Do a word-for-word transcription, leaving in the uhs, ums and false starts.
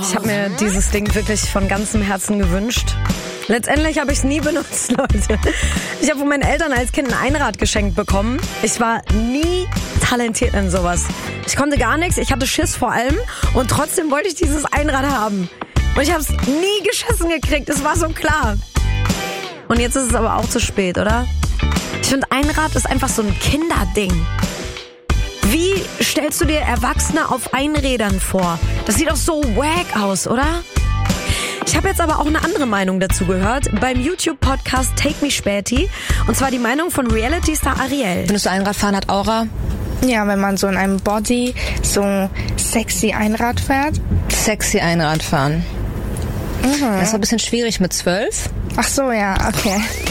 Ich habe mir dieses Ding wirklich von ganzem Herzen gewünscht. Letztendlich habe ich es nie benutzt, Leute. Ich habe von meinen Eltern als Kind ein Einrad geschenkt bekommen. Ich war nie talentiert in sowas. Ich konnte gar nichts, ich hatte Schiss vor allem und trotzdem wollte ich dieses Einrad haben. Und ich habe es nie geschissen gekriegt, es war so klar. Und jetzt ist es aber auch zu spät, oder? Ich finde, Einrad ist einfach so ein Kinderding. Wie stellst du dir Erwachsene auf Einrädern vor? Das sieht doch so wack aus, oder? Ich habe jetzt aber auch eine andere Meinung dazu gehört beim YouTube-Podcast Take Me Späti. Und zwar die Meinung von Reality-Star Ariel. Findest du, Einradfahren hat Aura? Ja, wenn man so in einem Body so sexy Einrad fährt. Sexy Einradfahren. Mhm. Das ist ein bisschen schwierig mit zwölf. Ach so, ja, okay.